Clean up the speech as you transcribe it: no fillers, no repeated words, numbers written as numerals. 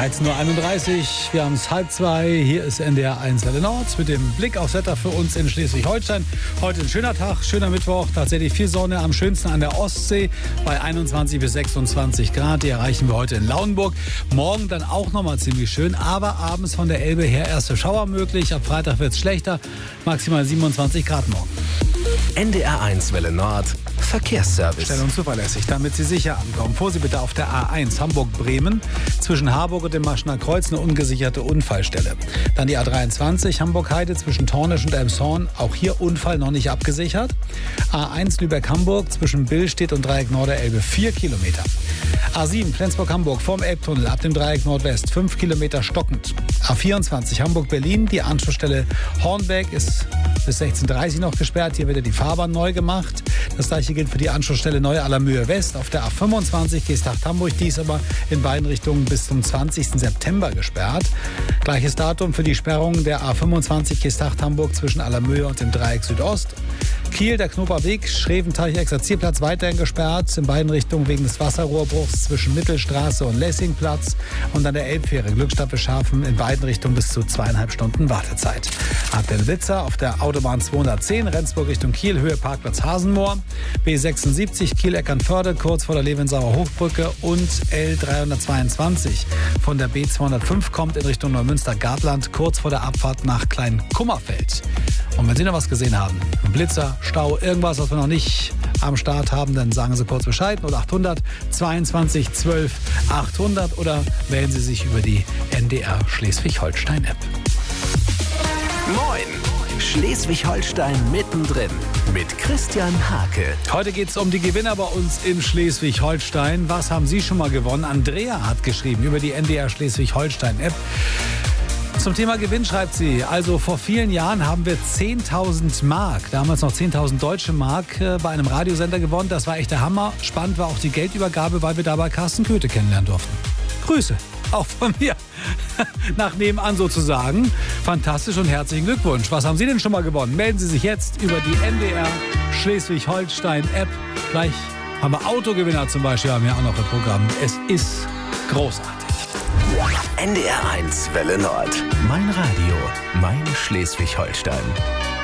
13.31 Uhr, wir haben es 1:30. Hier ist NDR 1 Welle Nord mit dem Blick aufs Wetter für uns in Schleswig-Holstein. Heute ein schöner Tag, schöner Mittwoch, tatsächlich viel Sonne, am schönsten an der Ostsee bei 21 bis 26 Grad. Die erreichen wir heute in Lauenburg. Morgen dann auch nochmal ziemlich schön, aber abends von der Elbe her erste Schauer möglich. Ab Freitag wird es schlechter, maximal 27 Grad morgen. NDR 1 Welle Nord, Verkehrsservice. Schnell und zuverlässig, damit Sie sicher ankommen. Vorsicht bitte auf der A1 Hamburg-Bremen. Zwischen Harburg und dem Maschener Kreuz eine ungesicherte Unfallstelle. Dann die A23 Hamburg-Heide zwischen Tornisch und Elmshorn. Auch hier Unfall noch nicht abgesichert. A1 Lübeck-Hamburg zwischen Billstedt und Dreieck Norderelbe 4 Kilometer. A7 Flensburg-Hamburg vorm Elbtunnel ab dem Dreieck Nordwest 5 Kilometer stockend. A24 Hamburg-Berlin, die Anschlussstelle Hornbeck ist bis 16:30 Uhr noch gesperrt. Hier wird ja die Fahrbahn neu gemacht. Das gleiche gilt für die Anschlussstelle Neu-Allermöhe West auf der A25 Geesthacht-Hamburg. Die ist aber in beiden Richtungen bis zum 20. September gesperrt. Gleiches Datum für die Sperrung der A25 Geesthacht-Hamburg zwischen Allermöhe und dem Dreieck Südost. Kiel, der Knoperweg, Schreventeich-Exerzierplatz weiterhin gesperrt. In beiden Richtungen wegen des Wasserrohrbruchs zwischen Mittelstraße und Lessingplatz. Und an der Elbfähre Glückstadt-Beschaffen in beiden Richtungen bis zu 2,5 Stunden Wartezeit. Ab der Blitzer auf der Autobahn 210 Rendsburg Richtung Kiel, Höhe Parkplatz Hasenmoor. B76 Kiel-Eckernförde kurz vor der Levensauer Hochbrücke und L322 von der B205 kommt in Richtung Neumünster-Gartland kurz vor der Abfahrt nach Kleinkummerfeld. Und wenn Sie noch was gesehen haben, ein Blitzer, Stau, irgendwas, was wir noch nicht am Start haben, dann sagen Sie kurz Bescheid. 0800 22 12 800 oder melden Sie sich über die NDR Schleswig-Holstein-App. Moin! Schleswig-Holstein mittendrin mit Christian Hake. Heute geht es um die Gewinner bei uns in Schleswig-Holstein. Was haben Sie schon mal gewonnen? Andrea hat geschrieben über die NDR Schleswig-Holstein-App. Zum Thema Gewinn schreibt sie, also vor vielen Jahren haben wir 10.000 Mark, damals noch 10.000 deutsche Mark, bei einem Radiosender gewonnen. Das war echt der Hammer. Spannend war auch die Geldübergabe, weil wir dabei Carsten Köthe kennenlernen durften. Grüße, auch von mir. Nach nebenan sozusagen. Fantastisch und herzlichen Glückwunsch. Was haben Sie denn schon mal gewonnen? Melden Sie sich jetzt über die NDR Schleswig-Holstein-App. Gleich haben wir Autogewinner zum Beispiel, haben wir auch noch im Programm. Es ist großartig. NDR 1 Welle Nord. Mein Radio, mein Schleswig-Holstein.